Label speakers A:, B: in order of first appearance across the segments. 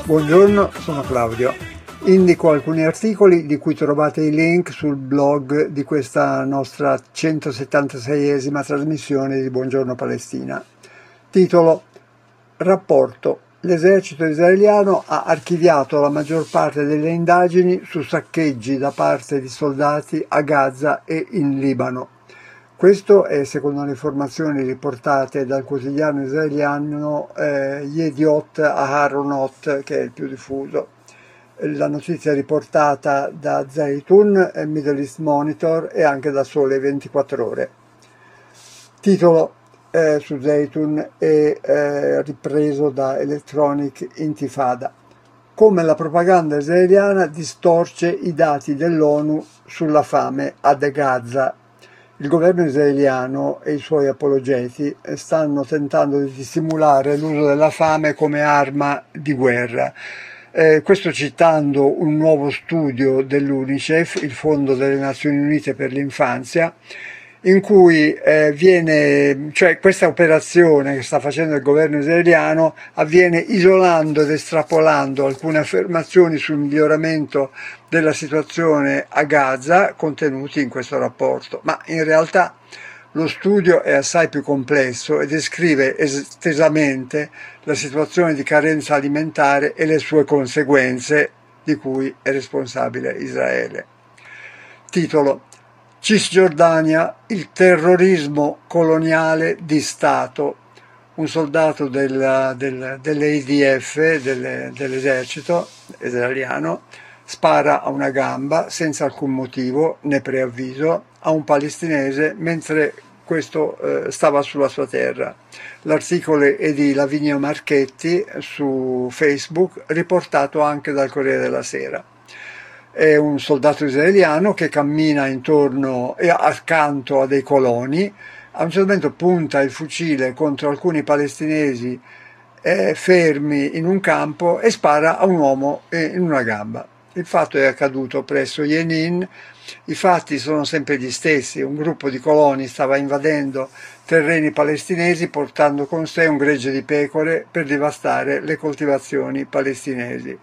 A: Buongiorno, sono Claudio. Indico alcuni articoli di cui trovate i link sul blog di questa nostra 176esima trasmissione di Buongiorno Palestina. Titolo: Rapporto. L'esercito israeliano ha archiviato la maggior parte delle indagini su saccheggi da parte di soldati a Gaza e in Libano. Questo è secondo le informazioni riportate dal quotidiano israeliano Yediot Aharonot, che è il più diffuso. La notizia è riportata da Zaytun, Middle East Monitor e anche da Sole 24 Ore. Titolo su Zaytun è ripreso da Electronic Intifada. Come la propaganda israeliana distorce i dati dell'ONU sulla fame a Gaza. Il governo israeliano e i suoi apologeti stanno tentando di dissimulare l'uso della fame come arma di guerra. Questo citando un nuovo studio dell'UNICEF, il Fondo delle Nazioni Unite per l'Infanzia, in cui questa operazione che sta facendo il governo israeliano avviene isolando ed estrapolando alcune affermazioni sul miglioramento della situazione a Gaza contenuti in questo rapporto, ma in realtà lo studio è assai più complesso e descrive estesamente la situazione di carenza alimentare e le sue conseguenze di cui è responsabile Israele. Titolo: Cisgiordania, il terrorismo coloniale di Stato. Un soldato dell'IDF, dell'esercito israeliano, spara a una gamba senza alcun motivo né preavviso a un palestinese mentre questo stava sulla sua terra. L'articolo è di Lavinia Marchetti su Facebook, riportato anche dal Corriere della Sera. È un soldato israeliano che cammina intorno e accanto a dei coloni. A un certo momento punta il fucile contro alcuni palestinesi fermi in un campo e spara a un uomo in una gamba. Il fatto è accaduto presso Jenin. I fatti sono sempre gli stessi. Un gruppo di coloni stava invadendo terreni palestinesi portando con sé un gregge di pecore per devastare le coltivazioni palestinesi.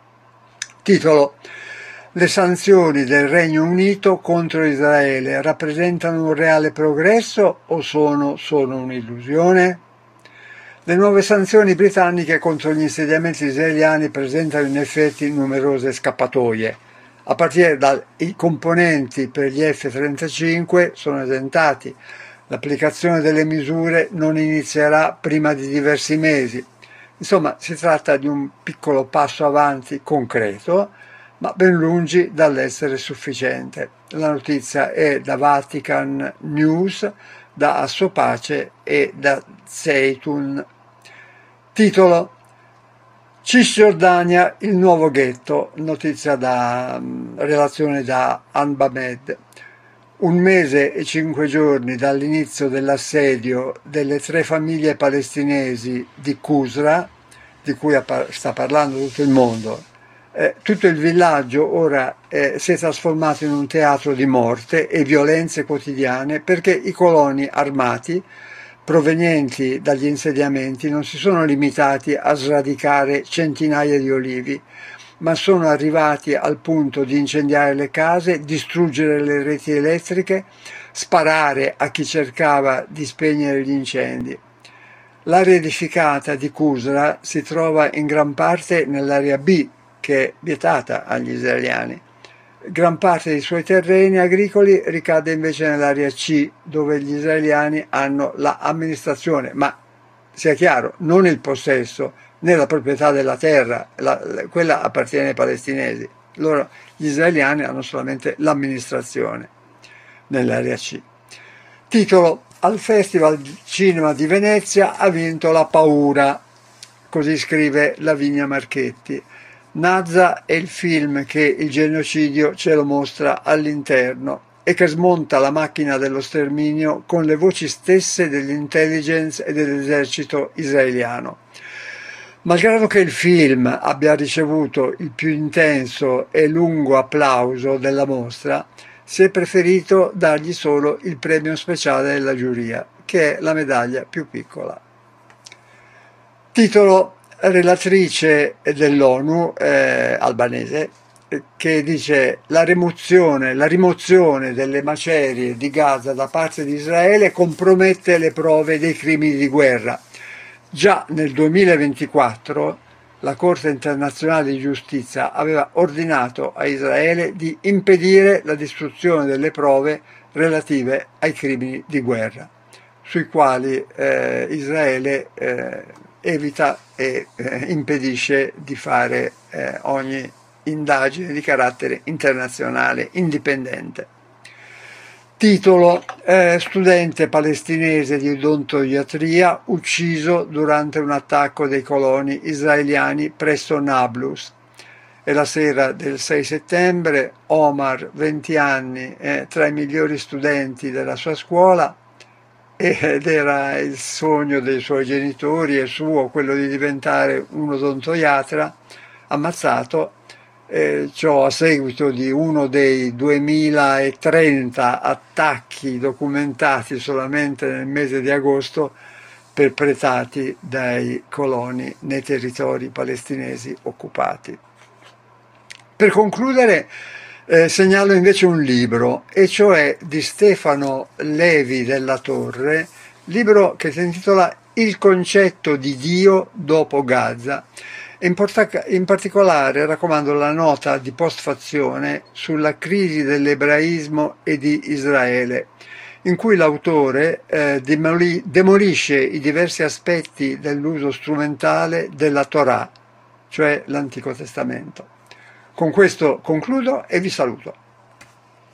A: Titolo: Le sanzioni del Regno Unito contro Israele rappresentano un reale progresso o sono solo un'illusione? Le nuove sanzioni britanniche contro gli insediamenti israeliani presentano in effetti numerose scappatoie. A partire dai componenti per gli F-35 sono esentati. L'applicazione delle misure non inizierà prima di diversi mesi. Insomma, si tratta di un piccolo passo avanti concreto, ma ben lungi dall'essere sufficiente. La notizia è da Vatican News, da Assopace e da Zaytun. Titolo: Cisgiordania, il nuovo ghetto. Notizia da relazione da Anbamed. 1 mese e 5 giorni dall'inizio dell'assedio delle 3 famiglie palestinesi di Qusra, di cui sta parlando tutto il mondo. Tutto il villaggio ora si è trasformato in un teatro di morte e violenze quotidiane perché i coloni armati provenienti dagli insediamenti non si sono limitati a sradicare centinaia di olivi, ma sono arrivati al punto di incendiare le case, distruggere le reti elettriche, sparare a chi cercava di spegnere gli incendi. L'area edificata di Qusra si trova in gran parte nell'area B, che è vietata agli israeliani. Gran parte dei suoi terreni agricoli ricade invece nell'area C, dove gli israeliani hanno l'amministrazione, ma sia chiaro, non il possesso né la proprietà della terra, quella appartiene ai palestinesi. Gli israeliani hanno solamente l'amministrazione nell'area C. Titolo: Al Festival Cinema di Venezia ha vinto La paura, così scrive Lavinia Marchetti. Nazza è il film che il genocidio ce lo mostra all'interno e che smonta la macchina dello sterminio con le voci stesse dell'intelligence e dell'esercito israeliano. Malgrado che il film abbia ricevuto il più intenso e lungo applauso della mostra, si è preferito dargli solo il premio speciale della giuria, che è la medaglia più piccola. Titolo: relatrice dell'ONU albanese, che dice la rimozione delle macerie di Gaza da parte di Israele compromette le prove dei crimini di guerra. Già nel 2024 la Corte internazionale di giustizia aveva ordinato a Israele di impedire la distruzione delle prove relative ai crimini di guerra, sui quali Israele evita e impedisce di fare ogni indagine di carattere internazionale indipendente. Titolo: studente palestinese di odontoiatria ucciso durante un attacco dei coloni israeliani presso Nablus. E la sera del 6 settembre Omar, 20 anni, tra i migliori studenti della sua scuola, ed era il sogno dei suoi genitori e suo quello di diventare un odontoiatra, ammazzato, ciò a seguito di uno dei 2030 attacchi documentati solamente nel mese di agosto perpetrati dai coloni nei territori palestinesi occupati. Per concludere, segnalo invece un libro, e cioè di Stefano Levi della Torre, libro che si intitola Il concetto di Dio dopo Gaza. In particolare raccomando la nota di postfazione sulla crisi dell'ebraismo e di Israele, in cui l'autore demolisce i diversi aspetti dell'uso strumentale della Torah, cioè l'Antico Testamento. Con questo concludo e vi saluto.